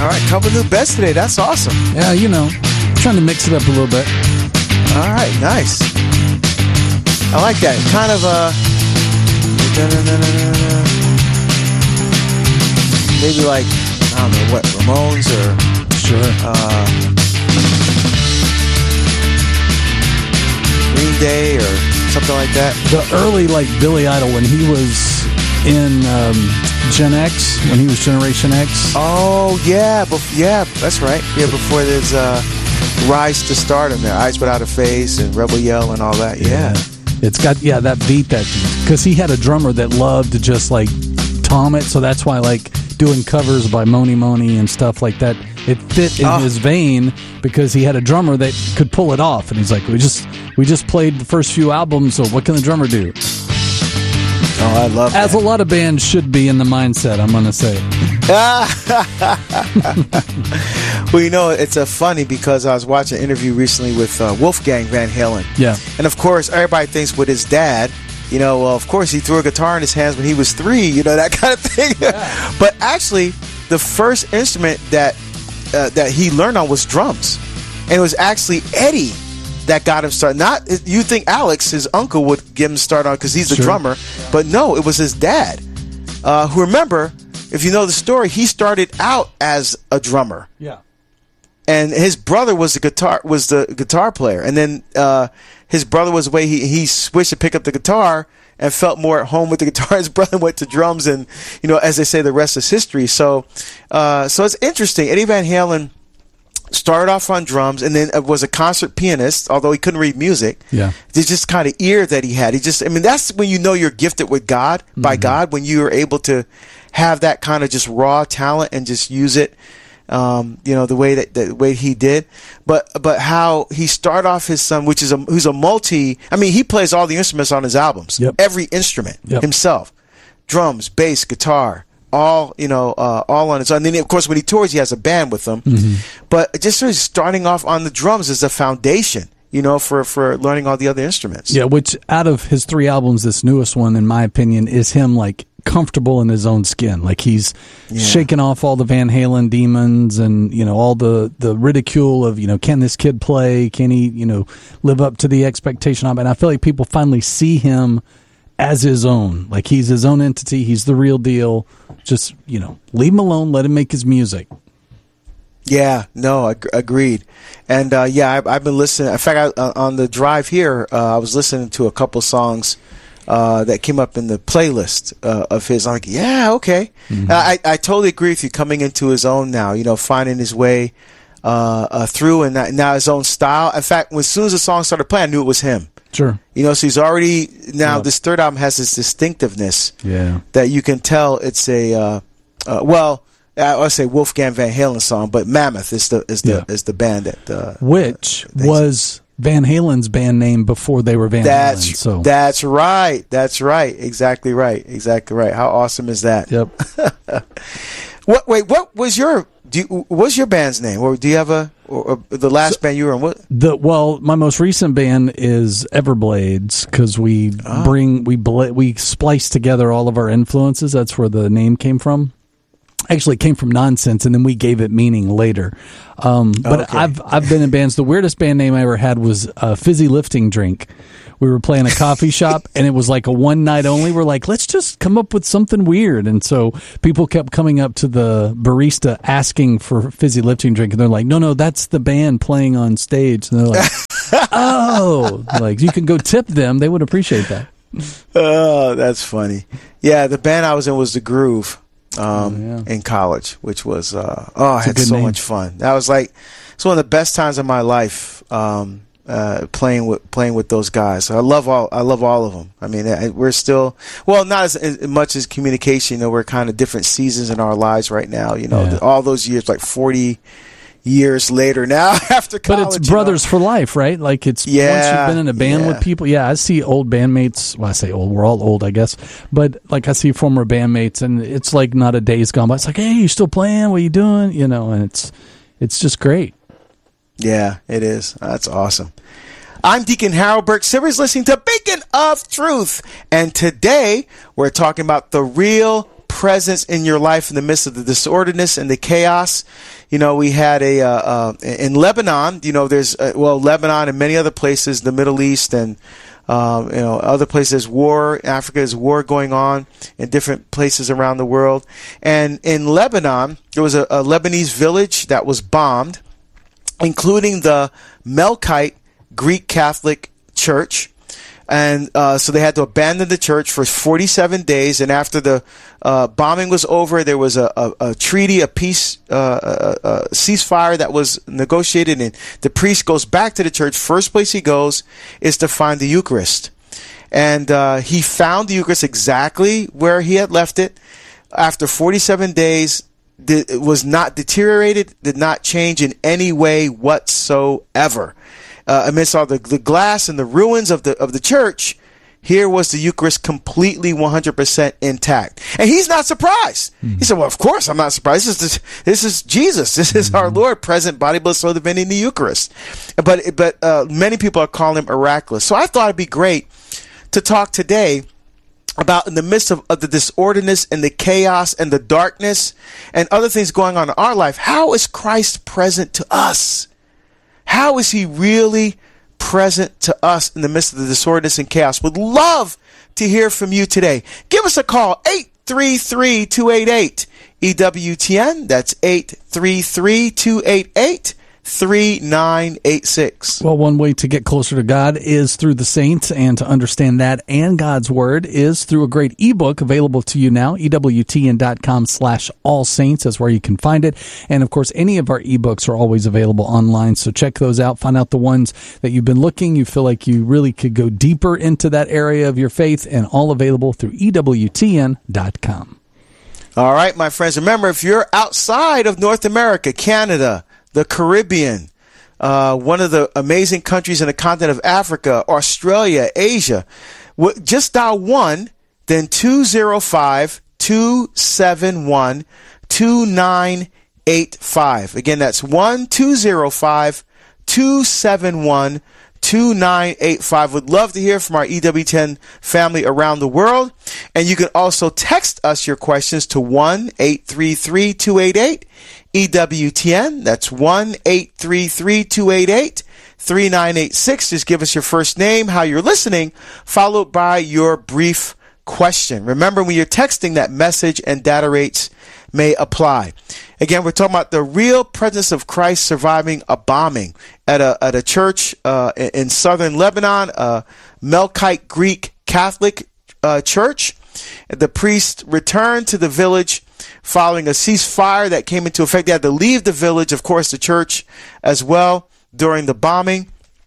All right, couple new bets today. That's awesome. Yeah, trying to mix it up a little bit. All right, nice. I like that. Kind of maybe like, I don't know, what, Ramones or... Sure. Green Day or something like that. The early, like, Billy Idol, when he was in Gen X, when he was Generation X. Oh, yeah. Yeah, that's right. Yeah, before there's Rise to Stardom there. Eyes Without a Face and Rebel Yell and all that. Yeah. It's got, that beat, because he had a drummer that loved to just, like, tom it, so that's why, like, doing covers by Moni Moni and stuff like that, it fit in his vein because he had a drummer that could pull it off. And he's like, we just played the first few albums, so what can the drummer do? Oh, I love that. As a lot of bands should be in the mindset, I'm going to say. Well, it's funny because I was watching an interview recently with Wolfgang Van Halen. Yeah. And, of course, everybody thinks with his dad, of course, he threw a guitar in his hands when he was 3, that kind of thing. Yeah. But actually, the first instrument that he learned on was drums. And it was actually Eddie that got him started. Not, you think Alex, his uncle, would get him started on because he's the drummer. But no, it was his dad. Who, remember, if you know the story, he started out as a drummer. Yeah. And his brother was the guitar player. And then his brother was the way he switched to pick up the guitar and felt more at home with the guitar. His brother went to drums, and as they say, the rest is history. So it's interesting. Eddie Van Halen started off on drums, and then was a concert pianist, although he couldn't read music. Yeah, it's just kind of ear that he had. That's when you're gifted with God, by God, when you are able to have that kind of just raw talent and just use it. The way he did, but how he started off his son, who's a multi. He plays all the instruments on his albums. Yep. Every instrument himself, drums, bass, guitar, all on his own. And then of course when he tours, he has a band with him. But just sort of starting off on the drums is a foundation. For learning all the other instruments. Yeah, which out of his 3 albums, this newest one, in my opinion, is him like comfortable in his own skin. Like he's shaking off all the Van Halen demons and, all the ridicule of, can this kid play? Can he, live up to the expectation of it? And I feel like people finally see him as his own. Like he's his own entity. He's the real deal. Just, leave him alone. Let him make his music. Yeah, no, agreed. And I've been listening. In fact, on the drive here, I was listening to a couple songs that came up in the playlist of his. I'm like, yeah, okay. I totally agree with you. Coming into his own now, finding his way through, and now his own style. In fact, as soon as the song started playing, I knew it was him. Sure. So he's already now. This third album has this distinctiveness. Yeah. That you can tell it's a I would say Wolfgang Van Halen song, but Mammoth is the band that which was Van Halen's band name before they were Van Halen. So that's right. Exactly right. How awesome is that? Yep. What was your band's name? Or do you have the last band you were in? What? My most recent band is Everblades because we splice together all of our influences. That's where the name came from. Actually, it came from Nonsense, and then we gave it meaning later. But okay. I've been in bands. The weirdest band name I ever had was Fizzy Lifting Drink. We were playing a coffee shop, and it was like a one night only. We're like, let's just come up with something weird. And so people kept coming up to the barista asking for Fizzy Lifting Drink, and they're like, no, that's the band playing on stage. And they're like, oh, like you can go tip them. They would appreciate that. Oh, that's funny. Yeah, the band I was in was The Groove. In college, which was I had so much fun. That was it's one of the best times of my life playing with those guys. I love all of them. I mean, we're still not as much as communication. We're kind of different seasons in our lives right now. All those years, like 40 years later now after college. But it's brothers for life, right? Like it's once you've been in a band with people. Yeah, I see old bandmates. Well, I say old. We're all old, I guess. But like I see former bandmates, and it's like not a day's gone by. It's like, hey, you still playing? What are you doing? And it's just great. Yeah, it is. That's awesome. I'm Deacon Harold Burke Sivers, listening to Beacon of Truth, and today we're talking about the real presence in your life in the midst of the disorderliness and the chaos. We had in Lebanon, there's, Lebanon and many other places, the Middle East and, other places, war. Africa is war going on in different places around the world. And in Lebanon, there was a Lebanese village that was bombed, including the Melkite Greek Catholic Church. And so they had to abandon the church for 47 days. And after the bombing was over, there was a treaty, a peace, ceasefire that was negotiated. And the priest goes back to the church. First place he goes is to find the Eucharist. And he found the Eucharist exactly where he had left it. After 47 days, it was not deteriorated, did not change in any way whatsoever. Amidst all the glass and the ruins of the church, here was the Eucharist completely 100% intact. And he's not surprised. Mm-hmm. He said, well, of course I'm not surprised. This is Jesus. This is our Lord, present, body, blood, soul, divinity in the Eucharist. But many people are calling him miraculous. So I thought it'd be great to talk today about, in the midst of the disorderliness and the chaos and the darkness and other things going on in our life, how is Christ present to us? How is he really present to us in the midst of the disorderness and chaos? Would love to hear from you today. Give us a call, 833-288-EWTN. That's 833-288-3986. Well, one way to get closer to God is through the saints, and to understand that and God's word is through a great ebook available to you now. EWTN.com/allsaints is where you can find it. And of course, any of our ebooks are always available online. So check those out. Find out the ones that you've been looking. You feel like you really could go deeper into that area of your faith, and all available through EWTN.com. All right, my friends. Remember, if you're outside of North America, Canada, the Caribbean, one of the amazing countries in the continent of Africa, Australia, Asia, just dial 1, then 205-271-2985. Again, that's 1-205-271-2985. Would love to hear from our EWTN family around the world. And you can also text us your questions to 1-833-288-EWTN. That's 1-833-288-3986. Just give us your first name, how you're listening, followed by your brief question. Remember, when you're texting, that message and data rates may apply. Again, we're talking about the real presence of Christ surviving a bombing at a church in southern Lebanon, a Melkite Greek Catholic church. The priest returned to the village following a ceasefire that came into effect. They had to leave the village, of course, the church as well, during the bombing.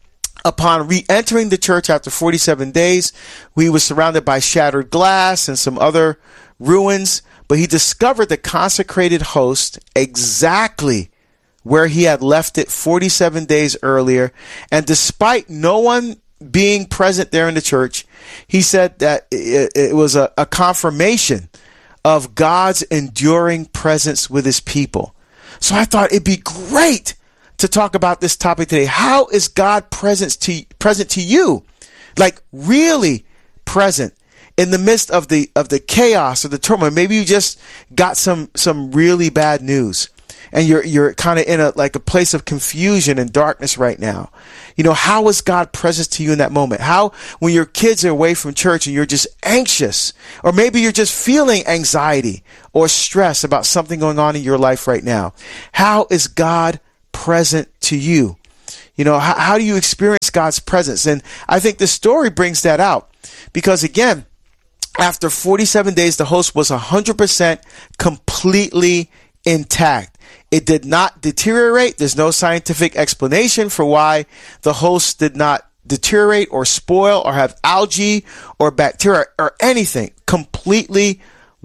Upon re-entering the church after 47 days, he was surrounded by shattered glass and some other ruins, but he discovered the consecrated host exactly where he had left it 47 days earlier. And despite no one being present there in the church, he said that it was a confirmation of God's enduring presence with his people. So I thought it'd be great to talk about this topic today. How is God present to you? Like, really present in the midst of the chaos or the turmoil. Maybe you just got some really bad news, and you're kind of in a place of confusion and darkness right now. How is God present to you in that moment? How, when your kids are away from church and you're just anxious, or maybe you're just feeling anxiety or stress about something going on in your life right now, how is God present to you? How do you experience God's presence? And I think the story brings that out, because again, after 47 days, the host was 100% completely intact. It did not deteriorate. There's no scientific explanation for why the host did not deteriorate or spoil or have algae or bacteria or anything. Completely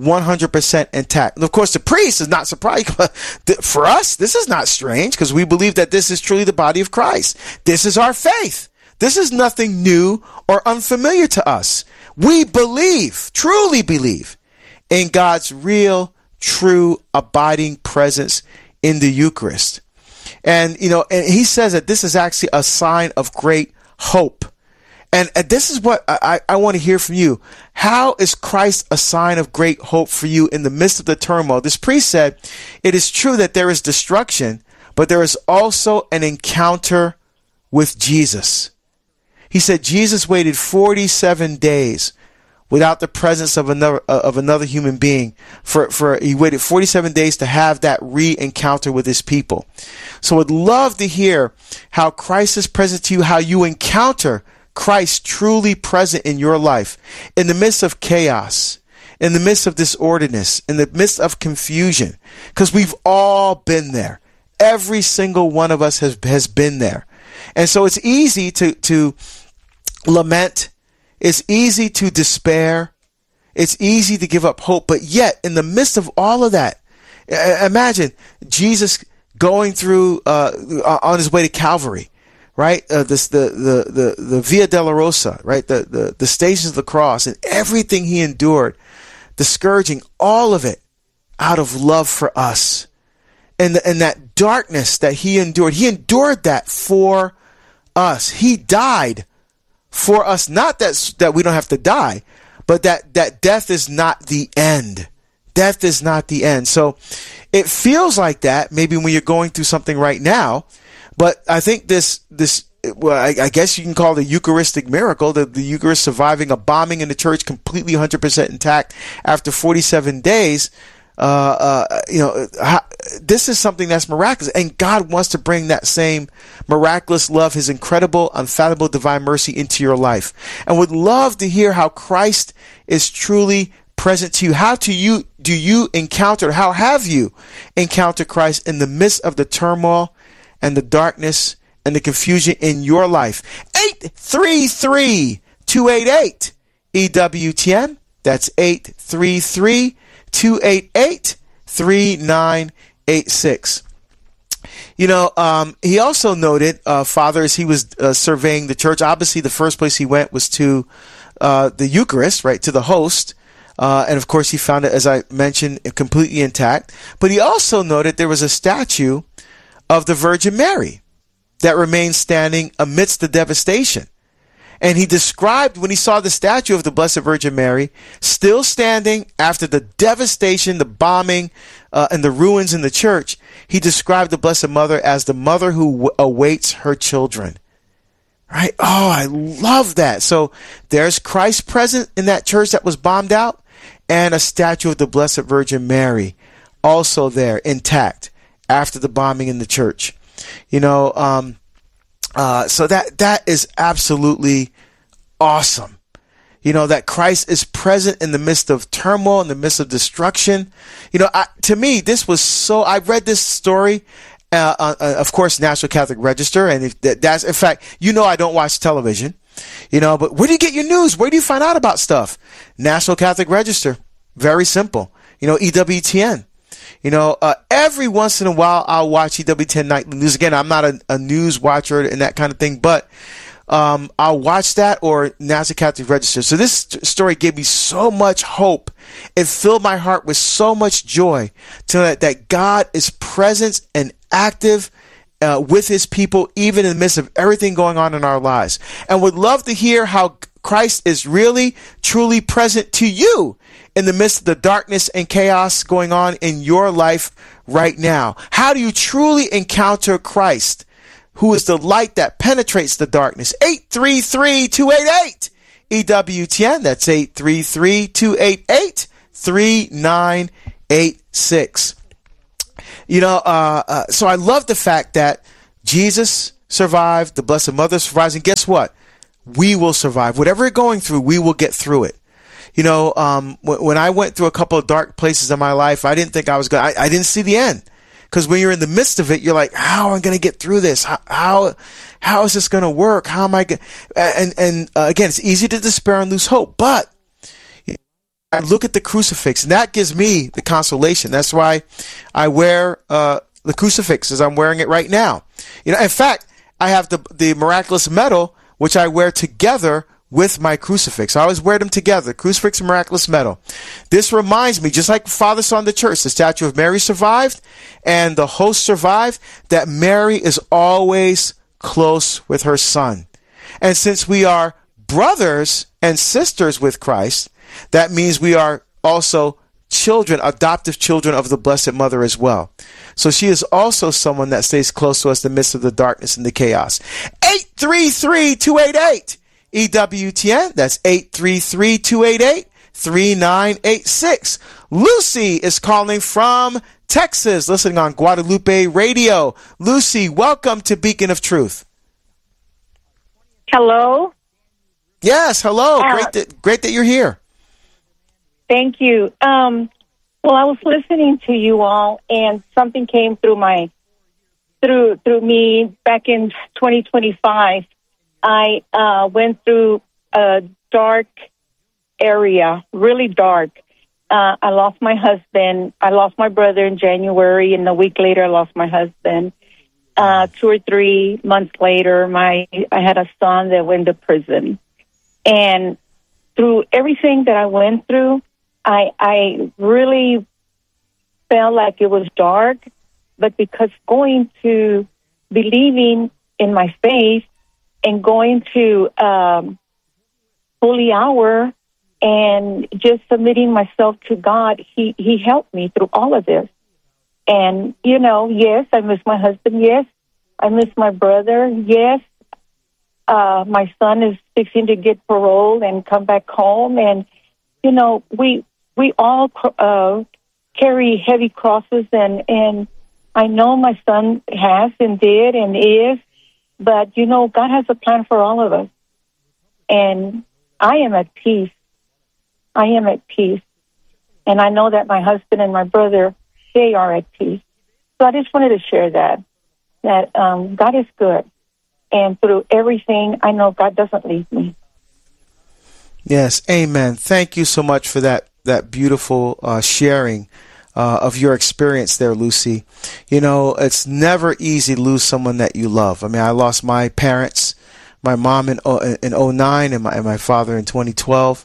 100% intact. And of course, the priest is not surprised. For us, this is not strange, because we believe that this is truly the body of Christ. This is our faith. This is nothing new or unfamiliar to us. We believe, truly believe, in God's real, true, abiding presence in the Eucharist. And, and he says that this is actually a sign of great hope. And this is what I want to hear from you. How is Christ a sign of great hope for you in the midst of the turmoil? This priest said, it is true that there is destruction, but there is also an encounter with Jesus. He said Jesus waited 47 days without the presence of another human being. He waited 47 days to have that re-encounter with his people. So I'd love to hear how Christ is present to you, how you encounter Christ truly present in your life, in the midst of chaos, in the midst of disorderness, in the midst of confusion, because we've all been there. Every single one of us has been there. And so it's easy to lament. It's easy to despair. It's easy to give up hope. But yet, in the midst of all of that, imagine Jesus going through on his way to Calvary, right? The Via Dolorosa, right? The stations of the cross and everything he endured, the scourging, all of it out of love for us. And that darkness that he endured that for us. He died for us. Not that we don't have to die, but that death is not the end. Death is not the end. So it feels like that maybe when you're going through something right now, but I think this well, I guess you can call it a Eucharistic miracle, the Eucharist surviving a bombing in the church completely 100% intact after 47 days. This is something that's miraculous, and God wants to bring that same miraculous love, his incredible, unfathomable divine mercy into your life, and would love to hear how Christ is truly present to you. How have you encountered Christ in the midst of the turmoil and the darkness and the confusion in your life? 833-288 EWTN. That's 833-288-3986. He also noted, Father, as he was surveying the church, obviously the first place he went was to the Eucharist, right, to the host. And of course, he found it, as I mentioned, completely intact. But he also noted there was a statue of the Virgin Mary that remained standing amidst the devastation. And he described, when he saw the statue of the Blessed Virgin Mary still standing after the devastation, the bombing, and the ruins in the church, he described the Blessed Mother as the mother who awaits her children. Right? Oh, I love that. So there's Christ present in that church that was bombed out, and a statue of the Blessed Virgin Mary also there, intact, after the bombing in the church. So that is absolutely awesome. That Christ is present in the midst of turmoil, in the midst of destruction. To me, this was so, I read this story, of course, National Catholic Register. And that's, in fact, I don't watch television, but where do you get your news? Where do you find out about stuff? National Catholic Register. Very simple. EWTN. Every once in a while, I'll watch EWTN Nightly News. Again, I'm not a news watcher and that kind of thing, but I'll watch that or National Catholic Register. So this story gave me so much hope. It filled my heart with so much joy to know that God is present and active with his people, even in the midst of everything going on in our lives. And would love to hear how Christ is really, truly present to you in the midst of the darkness and chaos going on in your life right now. How do you truly encounter Christ, who is the light that penetrates the darkness? 833-288 EWTN. That's 833-288-3986. So I love the fact that Jesus survived, the Blessed Mother survives, and guess what? We will survive. Whatever we're going through, we will get through it. When I went through a couple of dark places in my life, I didn't think I was going to, I didn't see the end. Because when you're in the midst of it, you're like, how am I going to get through this? How is this going to work? How am I going and again, it's easy to despair and lose hope, but I look at the crucifix, and that gives me the consolation. That's why I wear the crucifix as I'm wearing it right now. In fact, I have the miraculous medal, which I wear together with my crucifix. I always wear them together, crucifix and miraculous medal. This reminds me, just like Father saw in the church, the statue of Mary survived and the host survived, that Mary is always close with her son. And since we are brothers and sisters with Christ, that means we are also children, adoptive children of the Blessed Mother as well. So she is also someone that stays close to us in the midst of the darkness and the chaos. 833-288 EWTN. That's 833-288-3986. Lucy is calling from Texas, listening on Guadalupe Radio. Lucy, welcome to Beacon of Truth. Hello. Yes, hello. Great that you're here. Thank you. Well, I was listening to you all, and something came through me back in 2025. I went through a dark area, really dark. I lost my husband. I lost my brother in January, and a week later, I lost my husband. 2 or 3 months later, I had a son that went to prison. And through everything that I went through, I really felt like it was dark, but because going to believing in my faith and going to holy hour and just submitting myself to God, he helped me through all of this. And, yes, I miss my husband. Yes, I miss my brother. Yes, my son is fixing to get paroled and come back home. And, we all carry heavy crosses, and I know my son has and did and is, but, God has a plan for all of us. And I am at peace. I am at peace. And I know that my husband and my brother, they are at peace. So I just wanted to share that God is good. And through everything, I know God doesn't leave me. Yes, amen. Thank you so much for that beautiful sharing of your experience there, Lucy. It's never easy to lose someone that you love. I mean, I lost my parents, my mom in 2009 and my father in 2012.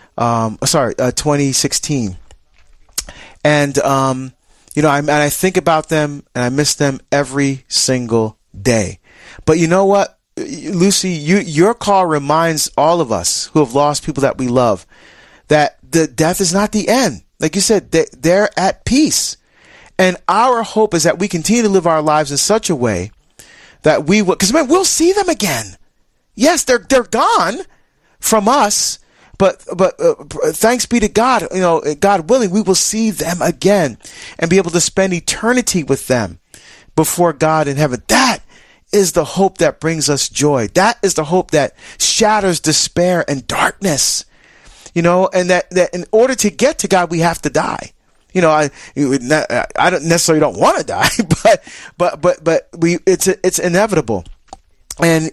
2016. And, I think about them and I miss them every single day. But you know what, Lucy, your call reminds all of us who have lost people that we love that the death is not the end. Like you said, they're at peace. And our hope is that we continue to live our lives in such a way that we will, because we'll see them again. Yes, they're gone from us. But thanks be to God, God willing, we will see them again and be able to spend eternity with them before God in heaven. That is the hope that brings us joy. That is the hope that shatters despair and darkness. And that in order to get to God, we have to die. I don't necessarily want to die, but it's inevitable. And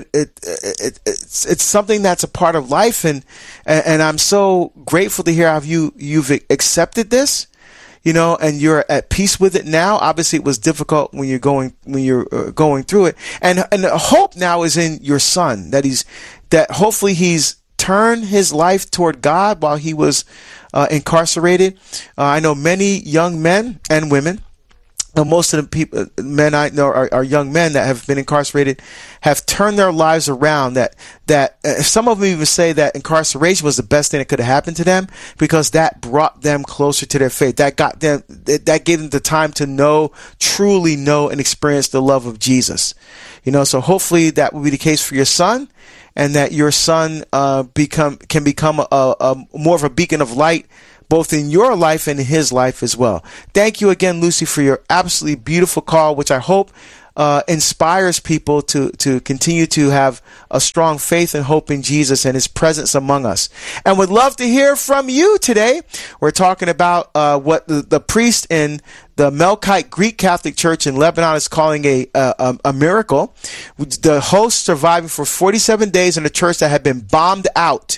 it's something that's a part of life, and I'm so grateful to hear how you've accepted this, and you're at peace with it now. Obviously, it was difficult when you're going through it, and the hope now is in your son that hopefully he's turned his life toward God while he was incarcerated. I know many young men and women. Most of the men I know are young men that have been incarcerated, have turned their lives around. That some of them even say that incarceration was the best thing that could have happened to them, because that brought them closer to their faith. That gave them the time to truly know and experience the love of Jesus. So hopefully that will be the case for your son, and that your son can become a more of a beacon of light, both in your life and in his life as well. Thank you again, Lucy, for your absolutely beautiful call, which I hope inspires people to continue to have a strong faith and hope in Jesus and his presence among us. And would love to hear from you today. We're talking about what the priest in the Melkite Greek Catholic Church in Lebanon is calling a miracle. The host surviving for 47 days in a church that had been bombed out.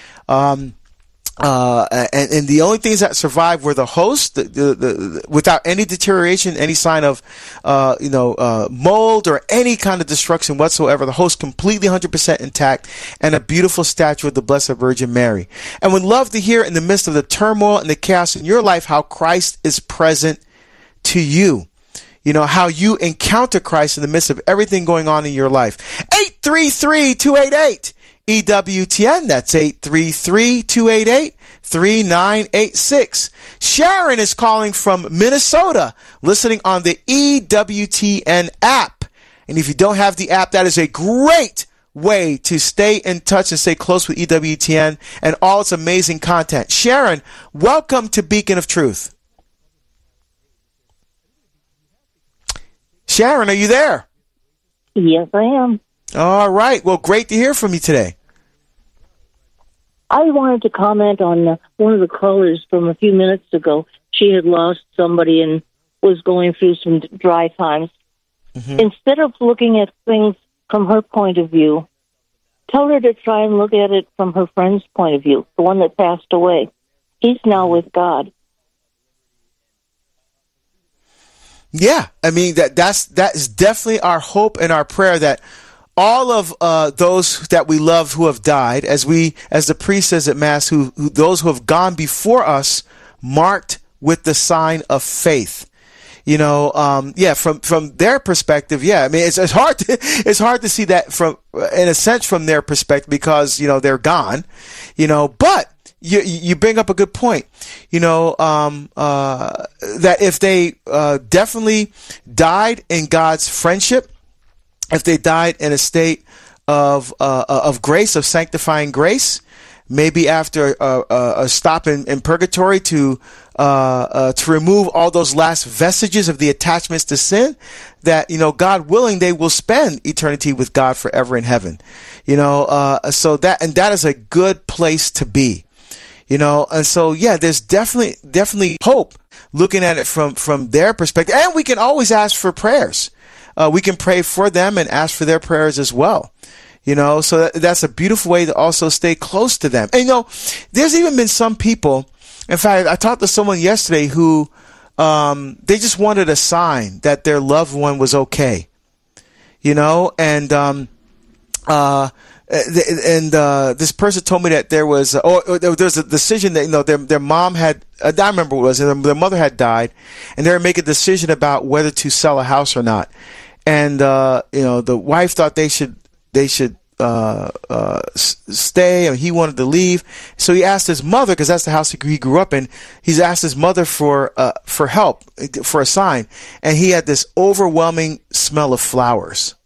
And the only things that survived were the host, without any deterioration, any sign of, mold or any kind of destruction whatsoever. The host completely 100% intact, and a beautiful statue of the Blessed Virgin Mary. And would love to hear, in the midst of the turmoil and the chaos in your life, how Christ is present to you. How you encounter Christ in the midst of everything going on in your life. 833-288 EWTN. That's 833-288-3986. Sharon is calling from Minnesota, listening on the EWTN app. And if you don't have the app, that is a great way to stay in touch and stay close with EWTN and all its amazing content. Sharon, welcome to Beacon of Truth. Sharon, are you there? Yes, I am. All right. Well, great to hear from you today. I wanted to comment on one of the callers from a few minutes ago. She had lost somebody and was going through some dry times. Mm-hmm. Instead of looking at things from her point of view, tell her to try and look at it from her friend's point of view, the one that passed away. He's now with God. Yeah, I mean, that is definitely our hope and our prayer that all of those that we love who have died, as the priest says at Mass, who those who have gone before us, marked with the sign of faith. You know, from their perspective, yeah. I mean, it's hard to see that from, in a sense, from their perspective, because, you know, they're gone, you know, but you bring up a good point, you know, that if they, definitely died in God's friendship, if they died in a state of grace, of sanctifying grace, maybe after a stop in purgatory to remove all those last vestiges of the attachments to sin, that, you know, God willing, they will spend eternity with God forever in heaven. You know, so that is a good place to be. You know, and so, yeah, there's definitely hope looking at it from their perspective. And we can always ask for prayers. We can pray for them and ask for their prayers as well. You know, so that's a beautiful way to also stay close to them. And, you know, there's even been some people, in fact, I talked to someone yesterday who, they just wanted a sign that their loved one was okay. You know, and this person told me that there was a decision that, you know, their mom had, I remember what it was, their mother had died, and they were making a decision about whether to sell a house or not. And, you know, the wife thought they should stay, and he wanted to leave. So he asked his mother, because that's the house he grew up in. He's asked his mother for help, for a sign. And he had this overwhelming smell of flowers,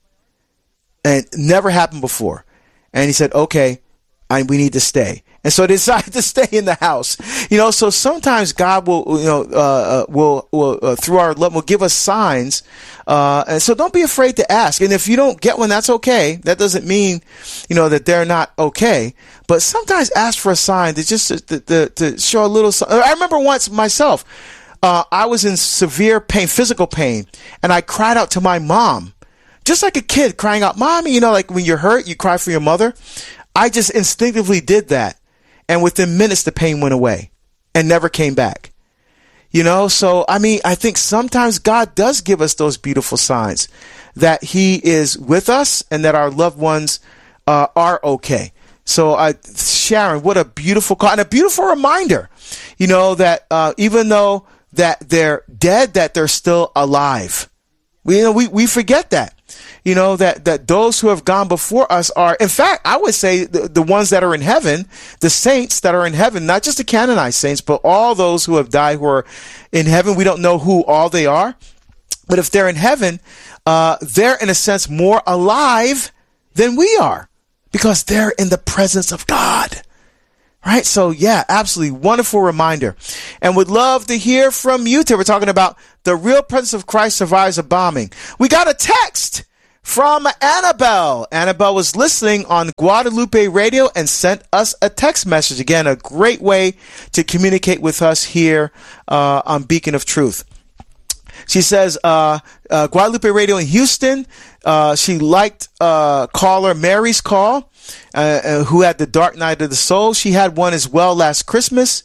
and it never happened before. And he said, okay, we need to stay. And so they decided to stay in the house. You know, so sometimes God will, you know, will through our love, will give us signs. And so don't be afraid to ask. And if you don't get one, that's okay. That doesn't mean, you know, that they're not okay. But sometimes ask for a sign to just to show a little. I remember once myself, I was in severe pain, physical pain, and I cried out to my mom. Just like a kid crying out, "Mommy," you know, like when you're hurt, you cry for your mother. I just instinctively did that. And within minutes, the pain went away and never came back. You know, so, I mean, I think sometimes God does give us those beautiful signs that he is with us and that our loved ones are okay. So, Sharon, what a beautiful call and a beautiful reminder, you know, that even though that they're dead, that they're still alive. We forget that. You know, that those who have gone before us are, in fact, I would say the ones that are in heaven, the saints that are in heaven, not just the canonized saints, but all those who have died who are in heaven. We don't know who all they are, but if they're in heaven, they're in a sense more alive than we are because they're in the presence of God. Right? So, yeah, absolutely wonderful reminder. And would love to hear from you today. We're talking about the real presence of Christ survives a bombing. We got a text from Annabelle. Annabelle was listening on Guadalupe Radio and sent us a text message. Again, a great way to communicate with us here on Beacon of Truth. She says, Guadalupe Radio in Houston. She liked caller Mary's call, who had the dark night of the soul. She had one as well last Christmas.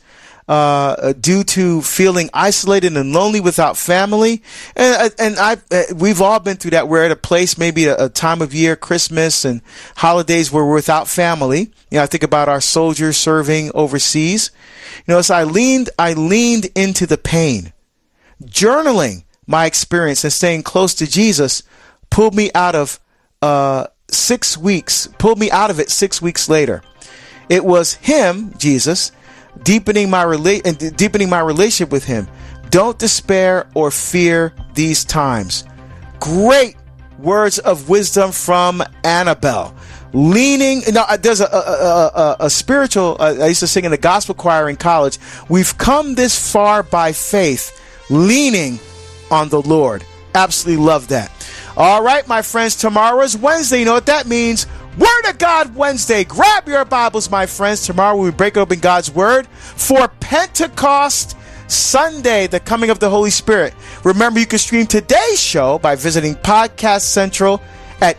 Due to feeling isolated and lonely without family. And we've all been through that. We're at a place, maybe a time of year, Christmas and holidays, where we're without family. You know, I think about our soldiers serving overseas. You know, so I leaned into the pain. Journaling my experience and staying close to Jesus pulled me out of 6 weeks, pulled me out of it 6 weeks later. It was him, Jesus, deepening my relationship with him. Don't despair or fear these times. Great words of wisdom from Annabelle. There's a spiritual, I used to sing in the gospel choir in college. We've come this far by faith, leaning on the Lord. Absolutely love that. All right, my friends, tomorrow is Wednesday. You know what that means? Word of God Wednesday. Grab your Bibles, my friends. Tomorrow we break open God's Word for Pentecost Sunday, the coming of the Holy Spirit. Remember, you can stream today's show by visiting Podcast Central at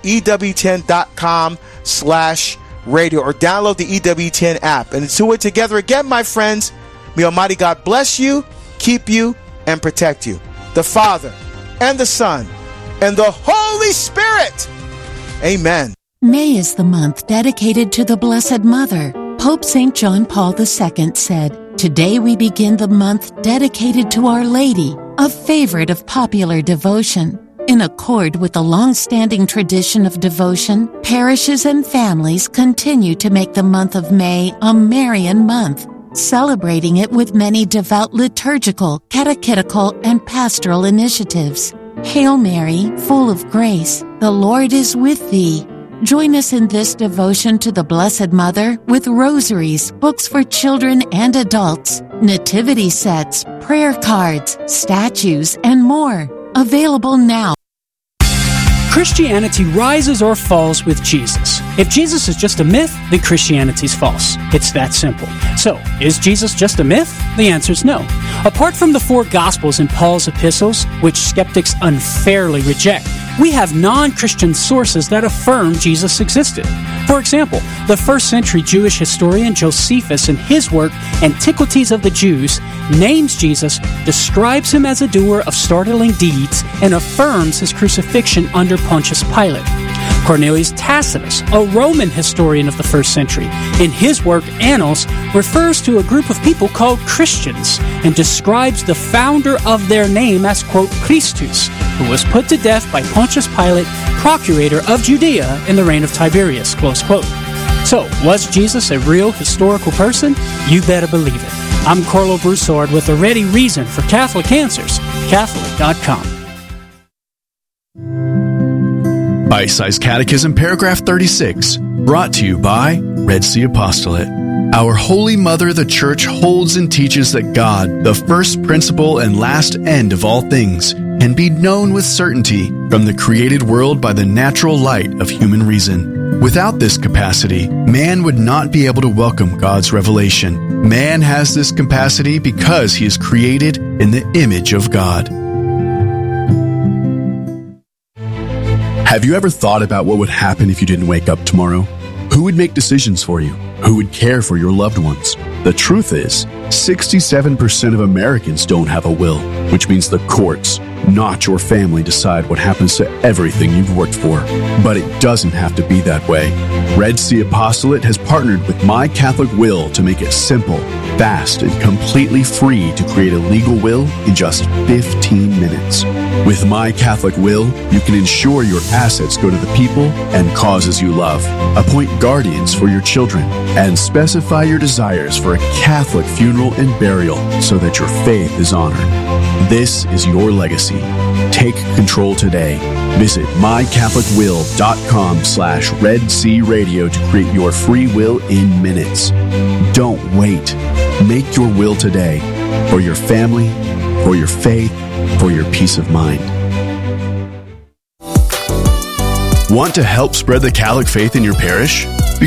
EWTN.com/radio or download the EWTN app. And until we're together again, my friends, may Almighty God bless you, keep you, and protect you. The Father and the Son and the Holy Spirit. Amen. May is the month dedicated to the Blessed Mother. Pope St. John Paul II said, "Today we begin the month dedicated to Our Lady, a favorite of popular devotion." In accord with the long-standing tradition of devotion, parishes and families continue to make the month of May a Marian month, celebrating it with many devout liturgical, catechetical, and pastoral initiatives. Hail Mary, full of grace, the Lord is with thee. Join us in this devotion to the Blessed Mother with rosaries, books for children and adults, nativity sets, prayer cards, statues, and more. Available now. Christianity rises or falls with Jesus. If Jesus is just a myth, then Christianity's false. It's that simple. So, is Jesus just a myth? The answer is no. Apart from the 4 Gospels in Paul's epistles, which skeptics unfairly reject, we have non-Christian sources that affirm Jesus existed. For example, the 1st century Jewish historian Josephus, in his work Antiquities of the Jews, names Jesus, describes him as a doer of startling deeds, and affirms his crucifixion under Pontius Pilate. Cornelius Tacitus, a Roman historian of the 1st century, in his work Annals, refers to a group of people called Christians and describes the founder of their name as, quote, Christus, who was put to death by Pontius Pilate, procurator of Judea in the reign of Tiberius, close quote. So, was Jesus a real historical person? You better believe it. I'm Carlo Broussard with a ready reason for Catholic Answers, Catholic.com. Bite-Sized Catechism, paragraph 36, brought to you by Red Sea Apostolate. Our Holy Mother, the Church, holds and teaches that God, the first principle and last end of all things, can be known with certainty from the created world by the natural light of human reason. Without this capacity, man would not be able to welcome God's revelation. Man has this capacity because he is created in the image of God. Have you ever thought about what would happen if you didn't wake up tomorrow? Who would make decisions for you? Who would care for your loved ones? The truth is, 67% of Americans don't have a will, which means the courts, not your family, decide what happens to everything you've worked for. But it doesn't have to be that way. Red Sea Apostolate has partnered with My Catholic Will to make it simple, fast, and completely free to create a legal will in just 15 minutes. With My Catholic Will, you can ensure your assets go to the people and causes you love, appoint guardians for your children, and specify your desires for a Catholic funeral and burial so that your faith is honored. This is your legacy. Take control today. Visit mycatholicwill.com/Red Sea Radio to create your free will in minutes. Don't wait. Make your will today for your family, for your faith, for your peace of mind. Want to help spread the Catholic faith in your parish?